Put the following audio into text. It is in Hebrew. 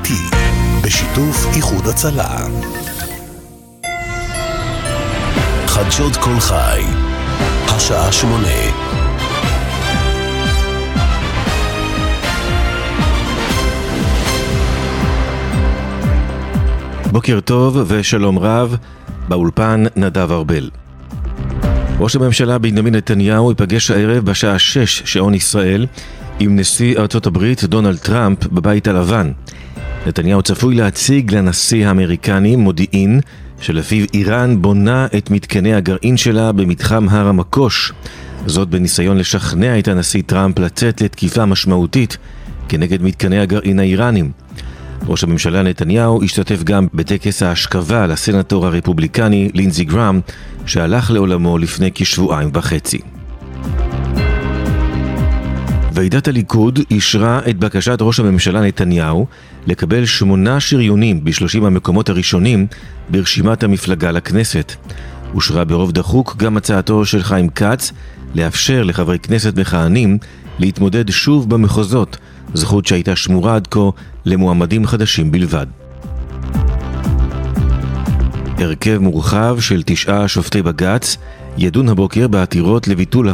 איתי, בשיתוף איחוד הצלה. חדשות כל חי, השעה 8. בוקר טוב ושלום רב, באולפן נדב ארבל. ראש הממשלה בנימין נתניהו ייפגש הערב בשעה 6 שעון ישראל עם נשיא ארצות הברית דונלד טראמפ בבית הלבן. נתניהו צפוי להציג לנשיא האמריקני מודיעין שלפיו איראן בונה את מתקני הגרעין שלה במתחם הר המקוש, זאת בניסיון לשכנע את הנשיא טראמפ לצאת לתקיפה משמעותית כנגד מתקני הגרעין האיראנים. ראש הממשלה נתניהו השתתף גם בטקס ההשכבה לסנטור הרפובליקני לינזי גראם שהלך לעולמו לפני כשבועיים וחצי. ועידת הליכוד אישרה את בקשת ראש הממשלה נתניהו לקבל 8 שריונים ב30 המקומות הראשונים ברשימת המפלגה לכנסת. אושרה ברוב דחוק גם הצעתו של חיים כץ לאפשר לחברי כנסת מכהנים להתמודד שוב במחוזות, זכות שהייתה שמורה עד כה למועמדים חדשים בלבד. הרכב מורחב של 9 שופטי בג"ץ ידון הבוקר בעתירות לביטול